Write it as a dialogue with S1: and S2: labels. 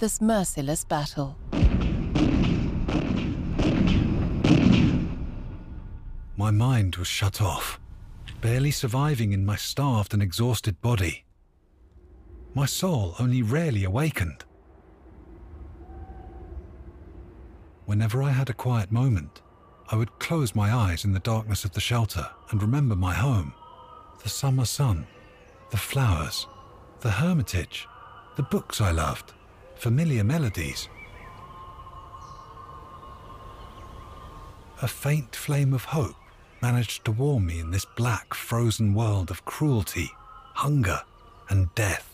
S1: this merciless battle.
S2: My mind was shut off, barely surviving in my starved and exhausted body. My soul only rarely awakened. Whenever I had a quiet moment, I would close my eyes in the darkness of the shelter and remember my home, the summer sun, the flowers, the hermitage, the books I loved, familiar melodies. A faint flame of hope managed to warm me in this black, frozen world of cruelty, hunger, and death.